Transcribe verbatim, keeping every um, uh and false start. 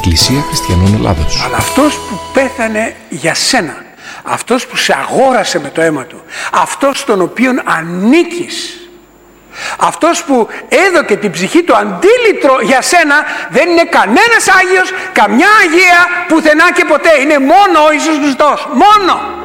Εκκλησία Χριστιανών Ελλάδος. Αλλά αυτός που πέθανε για σένα, αυτός που σε αγόρασε με το αίμα του, αυτός τον οποίον ανήκεις, αυτός που έδωκε την ψυχή του αντίλητρο για σένα, δεν είναι κανένας Άγιος, καμιά Αγία, πουθενά και ποτέ. Είναι μόνο ο Ιησούς Χριστός. Μόνο.